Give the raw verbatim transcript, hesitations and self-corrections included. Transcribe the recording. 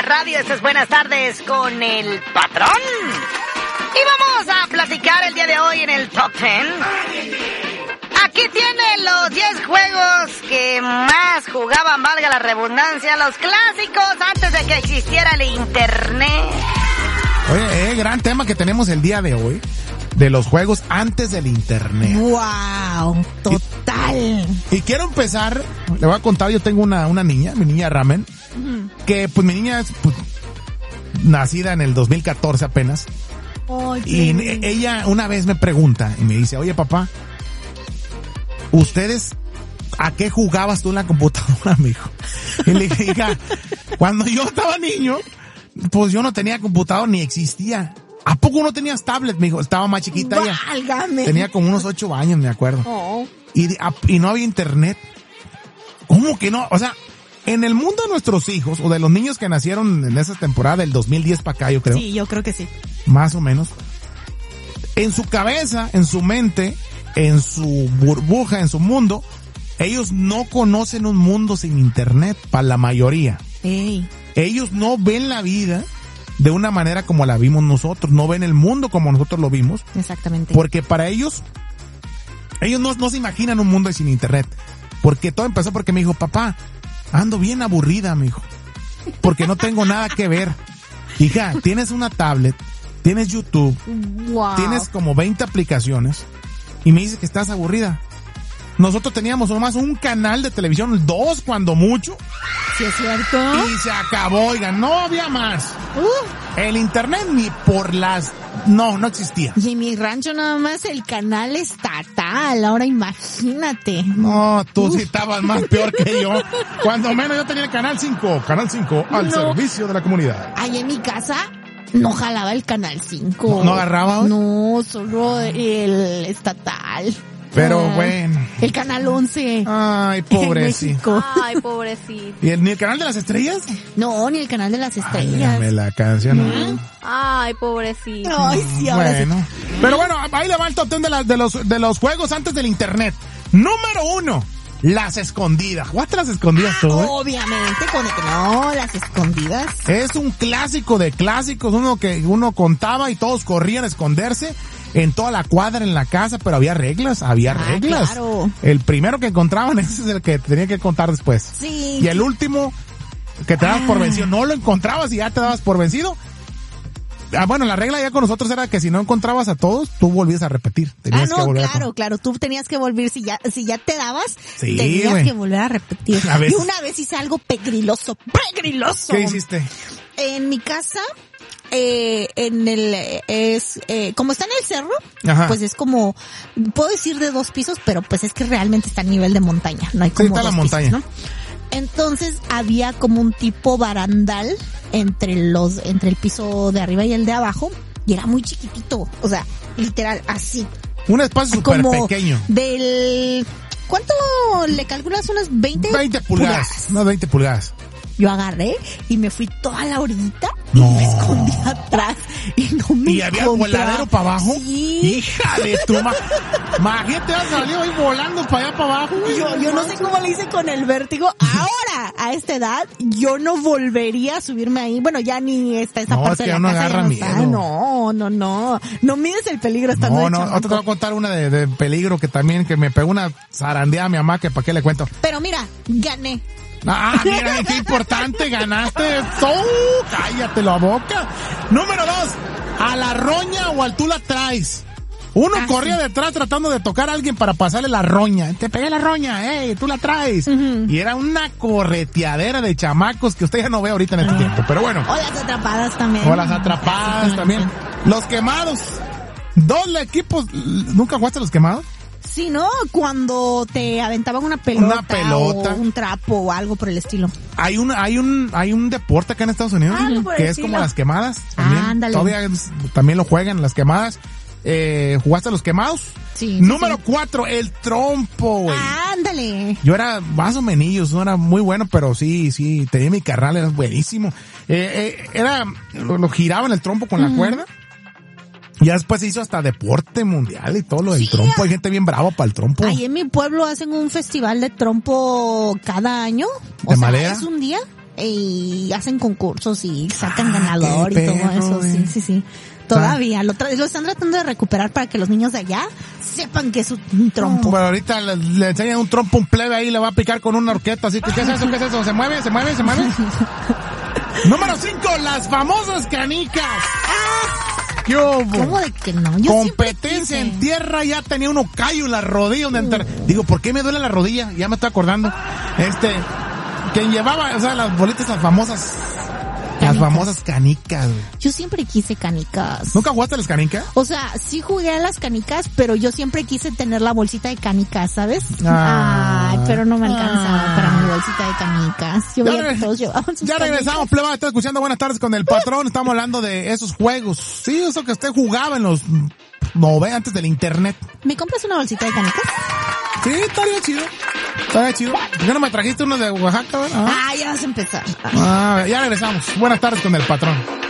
la radio. Estas es Buenas Tardes con el Patrón. Y vamos a platicar el día de hoy en el Top Ten. Aquí tienen los diez juegos que más jugaban, valga la redundancia, los clásicos antes de que existiera el internet. Oye, eh, gran tema que tenemos el día de hoy, de los juegos antes del internet. ¡Wow! ¡Total! Y, y quiero empezar, le voy a contar, yo tengo una, una niña, mi niña Ramen, uh-huh. que pues mi niña es pues, nacida en el dos mil catorce apenas. Oye. Y ella una vez me pregunta y me dice, oye papá, ¿ustedes a qué jugabas tú en la computadora, mijo? Y le dije, hija, cuando yo estaba niño, pues yo no tenía computador ni existía. ¿A poco no tenías tablet, mijo? Estaba más chiquita ella. ¡Válgame! Tenía como unos ocho años, me acuerdo. Oh. Y, y no había internet. ¿Cómo que no? O sea, en el mundo de nuestros hijos, o de los niños que nacieron en esa temporada del dos mil diez para acá, yo creo. Sí, yo creo que sí. Más o menos. En su cabeza, en su mente, en su burbuja, en su mundo, ellos no conocen un mundo sin internet, para la mayoría. Ey. Ellos no ven la vida de una manera como la vimos nosotros, no ven el mundo como nosotros lo vimos. Exactamente. Porque para ellos, ellos no, no se imaginan un mundo sin internet. Porque todo empezó porque me dijo, papá, ando bien aburrida, me dijo, porque no tengo nada que ver. Hija, tienes una tablet, tienes YouTube, wow. tienes como veinte aplicaciones y me dices que estás aburrida. Nosotros teníamos nomás un canal de televisión, dos cuando mucho. Sí, es cierto. Y se acabó, oigan, no había más. Uh. El internet ni por las... No, no existía. Y en mi rancho nada más el canal estatal, ahora imagínate. No, tú uh. sí estabas más peor que yo. Cuando menos yo tenía el canal cinco, canal cinco al no. servicio de la comunidad. Ahí en mi casa no jalaba el canal cinco. ¿No, no agarraba? No, solo el estatal. Pero ah, bueno. El canal once. Ay, pobrecito. Ay, pobrecito. ¿Y el, ni el canal de las estrellas? No, ni el canal de las estrellas. Ay, la canción. ¿Mm? Ay, pobrecito. Ay, sí, ahora bueno. sí. Pero bueno, ahí le va el top ten de, la, de, los, de los juegos antes del internet. Número uno. Las escondidas. ¿Jugaste las escondidas ah, tú? Eh? Obviamente, con el... no, las escondidas. Es un clásico de clásicos, uno que uno contaba y todos corrían a esconderse en toda la cuadra, en la casa, pero había reglas, había ah, reglas. Claro. El primero que encontraban, ese es el que tenía que contar después. Sí. Y el último, que te dabas ah. por vencido, no lo encontrabas y ya te dabas por vencido. Ah, bueno, la regla ya con nosotros era que si no encontrabas a todos, tú volvías a repetir. Tenías ah, no, que volver claro, a... claro. Tú tenías que volver, si ya, si ya te dabas, sí, tenías wey. que volver a repetir. A veces... Y una vez hice algo pegriloso, pegriloso. ¿Qué hiciste? En mi casa, eh, en el, es, eh, como está en el cerro, ajá. pues es como, puedo decir de dos pisos, pero pues es que realmente está a nivel de montaña. No hay como sí, está dos la montaña. pisos, ¿no? Entonces había como un tipo barandal entre los, entre el piso de arriba y el de abajo. Y era muy chiquitito, o sea, literal, así. Un espacio súper pequeño. Del... ¿Cuánto le calculas? ¿Unas veinte? veinte pulgadas, pulgadas. Unas veinte pulgadas. Yo agarré y me fui toda la orillita no. y me escondí atrás y no me ¿Y había encontraba. voladero para abajo? Sí. Hija de tu ma... Imagínate, has salido ahí volando para allá para abajo. Yo, yo no sé cómo le hice con el vértigo. Ahora, a esta edad, yo no volvería a subirme ahí. Bueno, ya ni está esa no, parte es que de la uno casa. agarra no, miedo. está. no, no, no. No mides el peligro estando No, de no, chamaco. ahora te voy a contar una de, de peligro que también, que me pegó una zarandeada a mi mamá, que para qué le cuento. Pero mira, gané. Ah, mira, qué importante, ganaste. ¡Oh! Cállate la boca. Número dos, a la roña o al tú la traes. Uno ah, corría sí. detrás tratando de tocar a alguien para pasarle la roña. Te pegué la roña, ey, tú la traes. Uh-huh. Y era una correteadera de chamacos que usted ya no ve ahorita en este uh-huh. tiempo, pero bueno. O las atrapadas también. O las atrapadas también. Los quemados. Dos equipos. ¿Nunca jugaste los quemados? Sí, ¿no? Cuando te aventaban una pelota, una pelota, o un trapo o algo por el estilo. Hay un, hay un, hay un deporte acá en Estados Unidos ah, que es como las quemadas. También. Ah, ándale. Todavía es, también lo juegan las quemadas. Eh, ¿Jugaste a los quemados? Sí. Número sí. cuatro, el trompo, güey. Ah, ándale. Yo era más o menos, no era muy bueno, pero sí, sí, tenía mi carnal, era buenísimo. Eh, eh, era, lo, lo giraban el trompo con uh-huh. la cuerda. Ya después se hizo hasta deporte mundial y todo lo del sí, trompo. Hay gente bien brava para el trompo. Ahí en mi pueblo hacen un festival de trompo cada año. O ¿De sea, madera? es un día. y hacen concursos y sacan ganador y qué todo perro, eso, güey. sí, sí, sí. Todavía lo, tra- lo están tratando de recuperar para que los niños de allá sepan que es un trompo. Bueno, ahorita le, le enseñan un trompo, un plebe ahí, le va a picar con una horqueta, así que ¿qué es eso? ¿Qué es eso? ¿Se mueve? ¿Se mueve? ¿Se mueve? Número cinco, las famosas canicas. ¿Qué hubo? ¿Cómo de que no? Yo Competencia en tierra, ya tenía uno callo en la rodilla. Donde enter... Digo, ¿por qué me duele la rodilla? Ya me estoy acordando. Este, quien llevaba, o sea, las bolitas, las famosas, Canicas. las famosas canicas, güey. Yo siempre quise canicas. ¿Nunca jugaste a las canicas? O sea, sí jugué a las canicas, pero yo siempre quise tener la bolsita de canicas, ¿sabes? Ah. Ay, pero no me alcanzaba Ah. para mi bolsita de canicas. Yo Ya veía re- que todos llevaban sus Ya regresamos, canicas. pleba, está escuchando Buenas Tardes con el Patrón, estamos hablando de esos juegos. Sí, eso que usted jugaba en los nove antes del internet. ¿Me compras una bolsita de canicas? Sí, estaría chido. Estaría chido. ¿Por qué no me trajiste uno de Oaxaca, verdad? Ah, ya vas a empezar. Ah, ya regresamos. Buenas tardes con el Patrón.